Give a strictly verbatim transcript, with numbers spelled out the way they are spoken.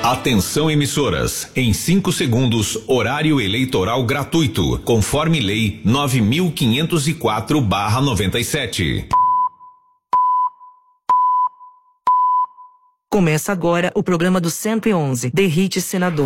Atenção emissoras, em cinco segundos, horário eleitoral gratuito, conforme lei nove mil quinhentos e quatro barra noventa e sete. Começa agora o programa do cento e onze, The Hit Senador.